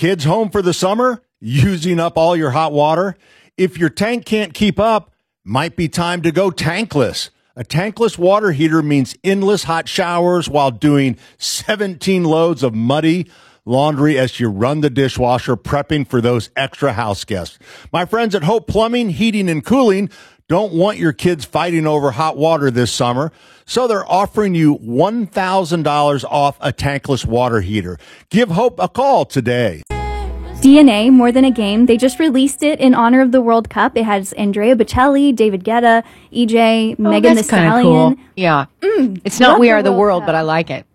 kids home for the summer? Using up all your hot water? If your tank can't keep up, might be time to go tankless. A tankless water heater means endless hot showers while doing 17 loads of muddy laundry as you run the dishwasher, prepping for those extra house guests. My friends at Hope Plumbing, Heating, and Cooling don't want your kids fighting over hot water this summer, so they're offering you $1,000 off a tankless water heater. Give Hope a call today. DNA, More Than a Game, they just released it in honor of the World Cup. It has Andrea Bocelli, David Guetta, EJ, Megan Thee Stallion. Cool. Yeah. It's not We Are the World, but I like it.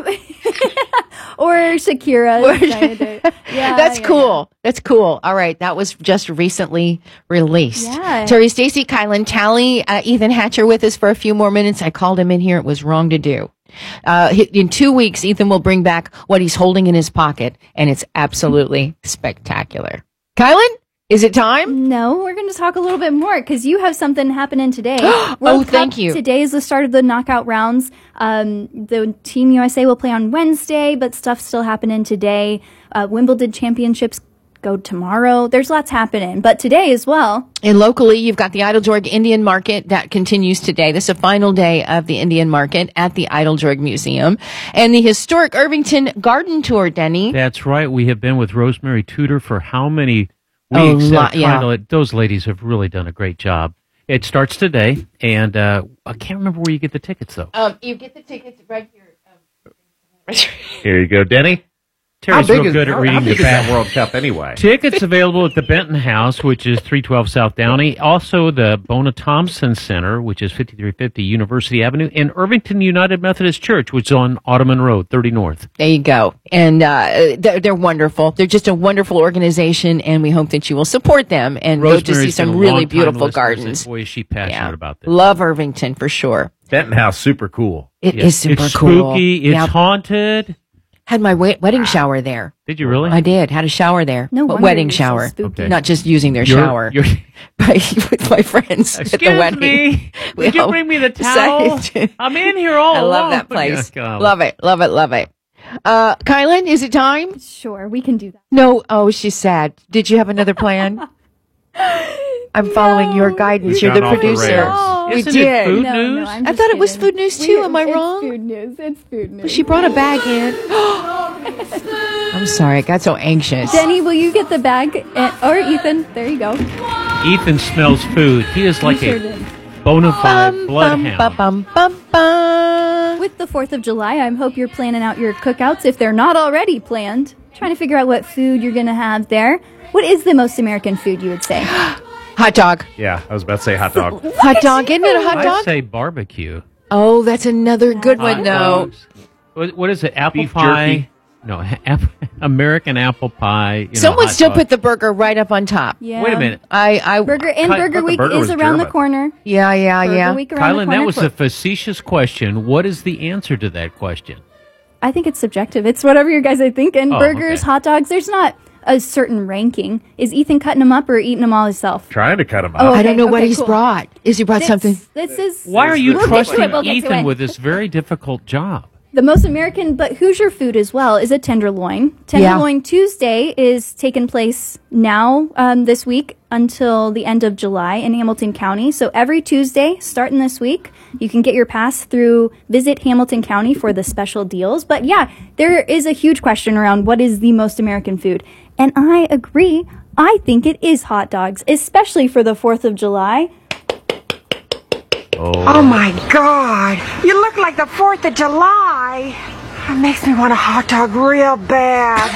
Or Shakira. That's cool. That's cool. All right. That was just recently released. Yeah. Terry, Stacey, Kylan, Tally, Ethan Hatcher with us for a few more minutes. I called him in here. It was wrong to do. In 2 weeks, Ethan will bring back what he's holding in his pocket, and it's absolutely spectacular. Kylan, is it time? No, we're going to talk a little bit more because you have something happening today. Thank you. Today is the start of the knockout rounds. The Team USA will play on Wednesday, but stuff's still happening today. Wimbledon championships go tomorrow. There's lots happening, but today as well. And locally, you've got the Idledorg Indian Market that continues today. This is the final day of the Indian Market at the Idledorg Museum. And the historic Irvington Garden Tour, Denny. That's right. We have been with Rosemary Tudor for how many weeks? Those ladies have really done a great job. It starts today, and I can't remember where you get the tickets, though. You get the tickets right here. Here you go, Denny. Terry's real good at reading the back. World Cup anyway. Tickets available at the Benton House, which is 312 South Downey. Also, the Bona Thompson Center, which is 5350 University Avenue. And Irvington United Methodist Church, which is on Ottoman Road, 30 North. There you go. And they're wonderful. They're just a wonderful organization, and we hope that you will support them and go to see some really beautiful gardens. Boy, is she passionate about this. Love Irvington for sure. Benton House, super cool. It is super it's cool. Spooky. It's haunted. Had my wedding shower there. Did you really? I did. Had a shower there. No wonder wedding it was shower. so spooky. Okay. Not just using their shower. With my friends at the wedding. Me? Would you bring me the towel? I'm in here all alone. I love that place. Yeah, love it. Love it. Love it. Kylan, is it time? Sure, we can do that. No. Oh, she's sad. Did you have another plan? I'm following your guidance. You're the producer. We Isn't did. it food No, news? I'm I just thought it was kidding. food news too. Am I wrong? It's food news. It's food news. Well, she brought a bag in. I'm sorry. I got so anxious. Denny, will you get the bag? Or Ethan, there you go. Ethan smells food. He is like sure a did. bona fide bloodhound. With the 4th of July, I hope you're planning out your cookouts if they're not already planned. Trying to figure out what food you're going to have there. What is the most American food, you would say? Hot dog. Yeah, I was about to say hot dog. Hot dog. Isn't it a hot I'd dog? say barbecue. Oh, that's another good one, Hot though. dogs. What is it? Apple Beef pie? jerky. No, American apple pie. Someone hot still dog. put the burger right up on top. Yeah. Wait a minute. Burger Week burger is was around the German. corner. Yeah. Burger Week around the Kylan, corner. that was a facetious question. What is the answer to that question? I think it's subjective. It's whatever you guys are thinking. Oh, Burgers, okay. hot dogs. There's not a certain ranking. Is Ethan cutting them up or eating them all himself? Trying to cut them up. Oh, I don't know what okay, he's cool. brought. Is he brought something? This is. Why are you We'll get to trusting it, we'll get to Ethan it. with this very difficult job? The most American, but Hoosier food as well, is a tenderloin. Tenderloin Tuesday is taking place now this week until the end of July in Hamilton County. So every Tuesday, starting this week, you can get your pass through Visit Hamilton County for the special deals. But yeah, there is a huge question around what is the most American food. And I agree. I think it is hot dogs, especially for the 4th of July. Oh my God! You look like the 4th of July! It makes me want a hot dog real bad.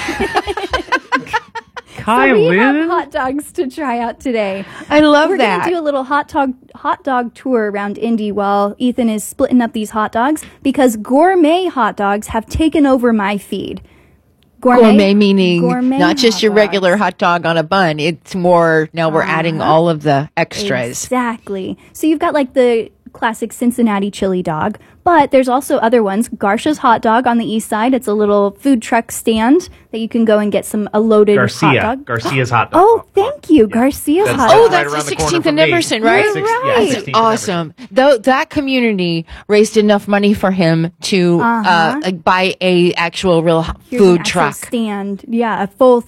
So we have Kylan? hot dogs to try out today. I love We're that. going to do a little hot dog tour around Indy while Ethan is splitting up these hot dogs because gourmet hot dogs have taken over my feed. Gourmet meaning gourmet not just hot your dogs. regular hot dog on a bun. It's more, now we're adding all of the extras. Exactly. So you've got like the classic Cincinnati chili dog, but there's also other ones. Garsha's Hot Dog on the east side. It's a little food truck stand that you can go and get a loaded hot dog. Garcia's hot dog. Oh, thank you. Garcia's That's- Hot Oh, Dog. that's right the around the corner 16th from and me. Emerson, right? You're right. 16th and Awesome. Though that community raised enough money for him to buy a actual real Here's an food actual truck. stand. Yeah, a full